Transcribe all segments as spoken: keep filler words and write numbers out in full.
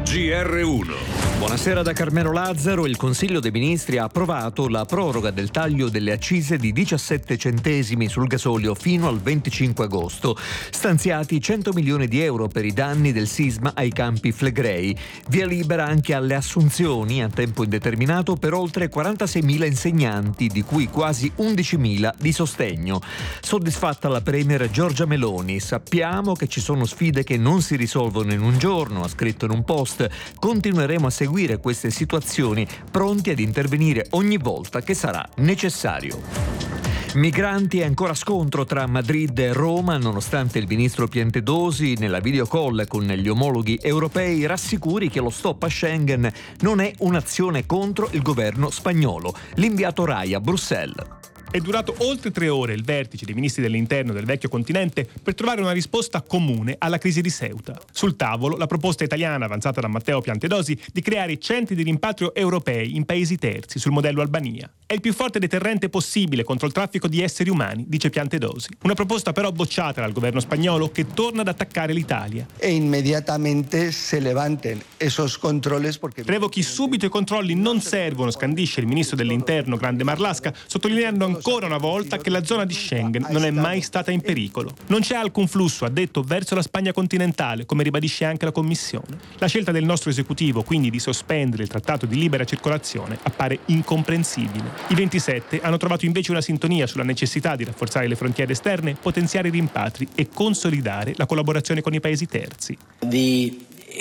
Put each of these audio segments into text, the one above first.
G R uno. Buonasera da Carmelo Lazzaro. Il Consiglio dei Ministri ha approvato la proroga del taglio delle accise di diciassette centesimi sul gasolio fino al venticinque agosto. Stanziati cento milioni di euro per i danni del sisma ai Campi Flegrei. Via libera anche alle assunzioni a tempo indeterminato per oltre quarantaseimila insegnanti, di cui quasi undicimila di sostegno. Soddisfatta la Premier Giorgia Meloni. Sappiamo che ci sono sfide che non si risolvono in un giorno, ha scritto in un post. Continueremo a seguire queste situazioni, pronti ad intervenire ogni volta che sarà necessario. Migranti e ancora scontro tra Madrid e Roma, nonostante il ministro Piantedosi nella videocall con gli omologhi europei rassicuri che lo stop a Schengen non è un'azione contro il governo spagnolo. L'inviato Rai a Bruxelles. È durato oltre tre ore il vertice dei ministri dell'interno del vecchio continente per trovare una risposta comune alla crisi di Ceuta. Sul tavolo la proposta italiana avanzata da Matteo Piantedosi di creare centri di rimpatrio europei in paesi terzi sul modello Albania. È il più forte deterrente possibile contro il traffico di esseri umani, dice Piantedosi. Una proposta però bocciata dal governo spagnolo che torna ad attaccare l'Italia. E immediatamente se levanten esos controles porque... Revochi subito i controlli, non servono, scandisce il ministro dell'interno Grande Marlaska, sottolineando ancora una volta che la zona di Schengen non è mai stata in pericolo. Non c'è alcun flusso, ha detto, verso la Spagna continentale, come ribadisce anche la Commissione. La scelta del nostro esecutivo, quindi, di sospendere il trattato di libera circolazione appare incomprensibile. I ventisette hanno trovato invece una sintonia sulla necessità di rafforzare le frontiere esterne, potenziare i rimpatri e consolidare la collaborazione con i paesi terzi. The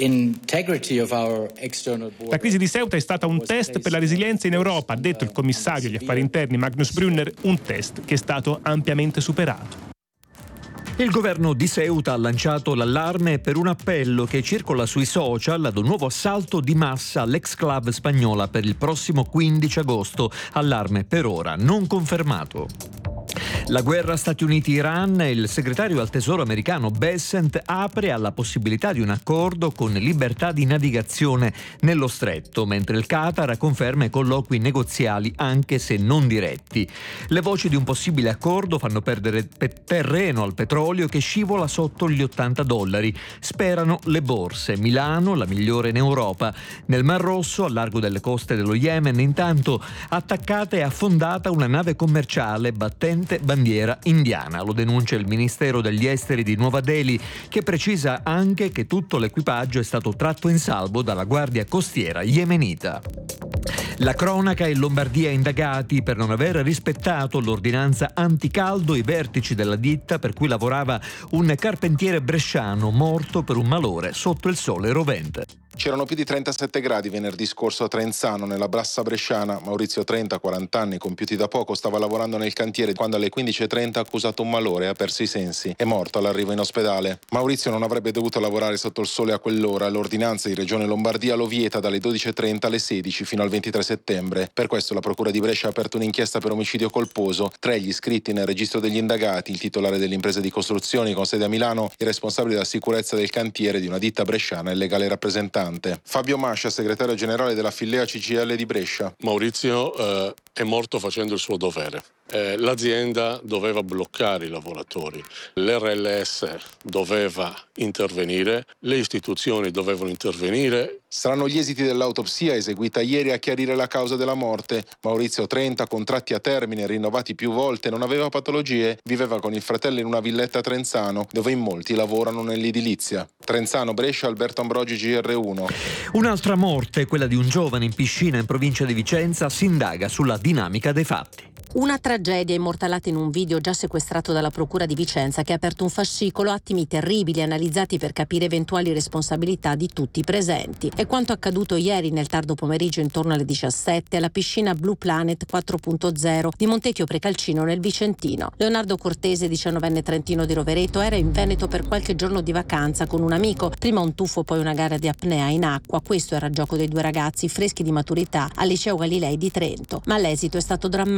La crisi di Ceuta è stata un test per la resilienza in Europa, ha detto il commissario agli affari interni Magnus Brunner, un test che è stato ampiamente superato. Il governo di Ceuta ha lanciato l'allarme per un appello che circola sui social ad un nuovo assalto di massa all'ex-club spagnola per il prossimo quindici agosto. Allarme per ora non confermato. La guerra Stati Uniti-Iran, il segretario al Tesoro americano Bessent apre alla possibilità di un accordo con libertà di navigazione nello stretto, mentre il Qatar conferma i colloqui negoziali anche se non diretti. Le voci di un possibile accordo fanno perdere pe- terreno al petrolio che scivola sotto gli ottanta dollari. Sperano le borse. Milano, la migliore in Europa. Nel Mar Rosso, al largo delle coste dello Yemen, intanto attaccata e affondata una nave commerciale battente bandiera indiana. Lo denuncia il Ministero degli Esteri di Nuova Delhi, che precisa anche che tutto l'equipaggio è stato tratto in salvo dalla guardia costiera yemenita. La cronaca: in Lombardia indagati per non aver rispettato l'ordinanza anticaldo i vertici della ditta per cui lavorava un carpentiere bresciano morto per un malore sotto il sole rovente. C'erano più di trentasette gradi venerdì scorso a Trenzano, nella Brassa bresciana. Maurizio trenta, quaranta anni, compiuti da poco, stava lavorando nel cantiere quando alle quindici e trenta ha accusato un malore e ha perso i sensi. È morto all'arrivo in ospedale. Maurizio non avrebbe dovuto lavorare sotto il sole a quell'ora. L'ordinanza di Regione Lombardia lo vieta dalle dodici e trenta alle sedici fino al ventitré settembre. Per questo la Procura di Brescia ha aperto un'inchiesta per omicidio colposo. Tra gli iscritti nel registro degli indagati il titolare dell'impresa di costruzioni con sede a Milano, il responsabile della sicurezza del cantiere di una ditta bresciana e il legale rappresentante. Fabio Mascia, segretario generale della Fillea C G I L di Brescia. Maurizio eh, è morto facendo il suo dovere. Eh, l'azienda doveva bloccare i lavoratori, l'R L S doveva intervenire, le istituzioni dovevano intervenire. Saranno gli esiti dell'autopsia eseguita ieri a chiarire la causa della morte. Maurizio trenta, contratti a termine rinnovati più volte, non aveva patologie, viveva con il fratello in una villetta a Trenzano, dove in molti lavorano nell'edilizia. Trenzano, Brescia, Alberto Ambrogi, G R uno. Un'altra morte, quella di un giovane in piscina in provincia di Vicenza, si indaga sulla dinamica dei fatti. Una tragedia immortalata in un video già sequestrato dalla Procura di Vicenza, che ha aperto un fascicolo, attimi terribili analizzati per capire eventuali responsabilità di tutti i presenti. È quanto accaduto ieri nel tardo pomeriggio intorno alle diciassette alla piscina Blue Planet quattro punto zero di Montecchio Precalcino nel Vicentino. Leonardo Cortese, diciannovenne trentino di Rovereto, era in Veneto per qualche giorno di vacanza con un amico, prima un tuffo poi una gara di apnea in acqua. Questo era il gioco dei due ragazzi freschi di maturità al liceo Galilei di Trento, ma l'esito è stato drammatico.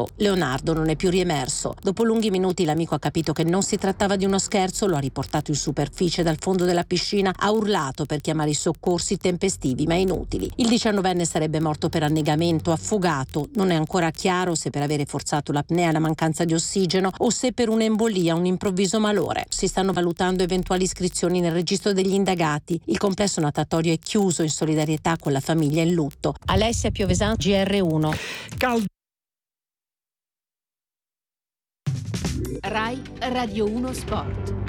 Leonardo non è più riemerso. Dopo lunghi minuti l'amico ha capito che non si trattava di uno scherzo, lo ha riportato in superficie dal fondo della piscina, ha urlato per chiamare i soccorsi tempestivi ma inutili. Il diciannovenne sarebbe morto per annegamento, affogato. Non è ancora chiaro se per avere forzato l'apnea, la mancanza di ossigeno o se per un'embolia, un improvviso malore. Si stanno valutando eventuali iscrizioni nel registro degli indagati. Il complesso natatorio è chiuso in solidarietà con la famiglia in lutto. Alessia Piovesan, G R uno. Caldo. Rai Radio uno Sport.